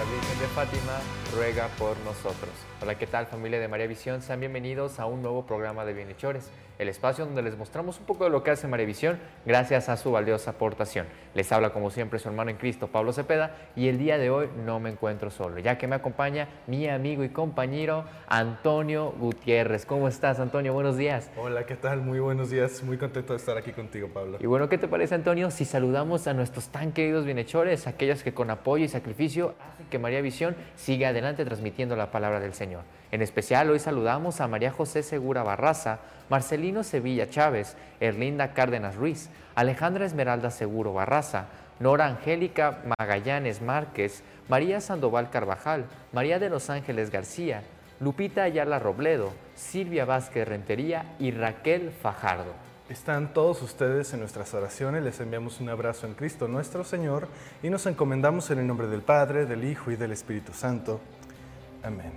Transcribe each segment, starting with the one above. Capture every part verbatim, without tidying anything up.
Virgen de Fátima ruega por nosotros. Hola, ¿qué tal, familia de María Visión? Sean bienvenidos a un nuevo programa de Bienhechores, el espacio donde les mostramos un poco de lo que hace María Visión gracias a su valiosa aportación. Les habla como siempre su hermano en Cristo, Pablo Cepeda, y el día de hoy no me encuentro solo, ya que me acompaña mi amigo y compañero Antonio Gutiérrez. ¿Cómo estás, Antonio? Buenos días. Hola, ¿qué tal? Muy buenos días. Muy contento de estar aquí contigo, Pablo. Y bueno, ¿qué te parece, Antonio, si saludamos a nuestros tan queridos bienhechores, aquellos que con apoyo y sacrificio hacen que María Visión siga adelante transmitiendo la palabra del Señor? En especial, hoy saludamos a María José Segura Barraza, Marcelino Sevilla Chávez, Erlinda Cárdenas Ruiz, Alejandra Esmeralda Seguro Barraza, Nora Angélica Magallanes Márquez, María Sandoval Carvajal, María de los Ángeles García, Lupita Ayala Robledo, Silvia Vázquez Rentería y Raquel Fajardo. Están todos ustedes en nuestras oraciones, les enviamos un abrazo en Cristo nuestro Señor y nos encomendamos en el nombre del Padre, del Hijo y del Espíritu Santo. Amén.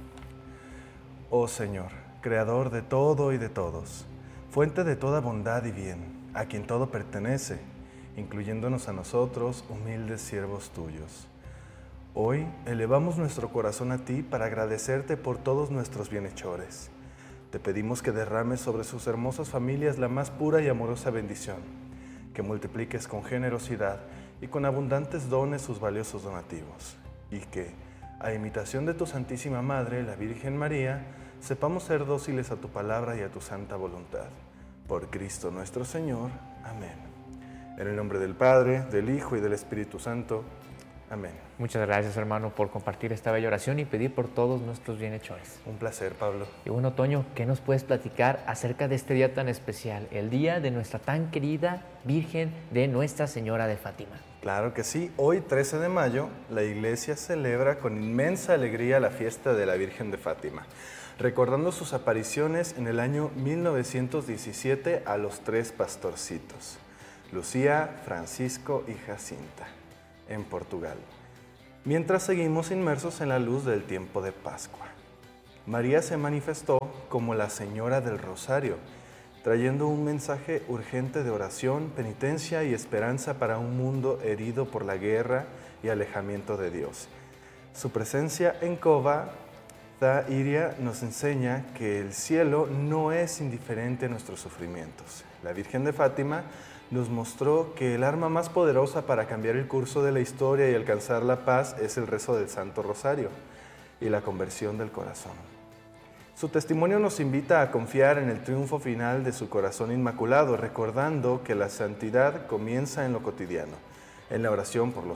Oh Señor, Creador de todo y de todos, fuente de toda bondad y bien, a quien todo pertenece, incluyéndonos a nosotros, humildes siervos tuyos. Hoy elevamos nuestro corazón a ti para agradecerte por todos nuestros bienhechores. Te pedimos que derrames sobre sus hermosas familias la más pura y amorosa bendición, que multipliques con generosidad y con abundantes dones sus valiosos donativos, y que, a imitación de tu Santísima Madre, la Virgen María, sepamos ser dóciles a tu palabra y a tu santa voluntad. Por Cristo nuestro Señor. Amén. En el nombre del Padre, del Hijo y del Espíritu Santo. Amén. Muchas gracias, hermano, por compartir esta bella oración y pedir por todos nuestros bienhechores. Un placer, Pablo. Y bueno, Toño, ¿qué nos puedes platicar acerca de este día tan especial, el día de nuestra tan querida Virgen de Nuestra Señora de Fátima? Claro que sí. Hoy, trece de mayo, la Iglesia celebra con inmensa alegría la fiesta de la Virgen de Fátima, recordando sus apariciones en el año mil novecientos diecisiete a los tres pastorcitos, Lucía, Francisco y Jacinta, en Portugal, mientras seguimos inmersos en la luz del tiempo de Pascua. María se manifestó como la Señora del Rosario, trayendo un mensaje urgente de oración, penitencia y esperanza para un mundo herido por la guerra y alejamiento de Dios. Su presencia en Cova da Iria nos enseña que el cielo no es indiferente a nuestros sufrimientos. La Virgen de Fátima nos mostró que el arma más poderosa para cambiar el curso de la historia y alcanzar la paz es el rezo del Santo Rosario y la conversión del corazón. Su testimonio nos invita a confiar en el triunfo final de su corazón inmaculado, recordando que la santidad comienza en lo cotidiano, en la oración por los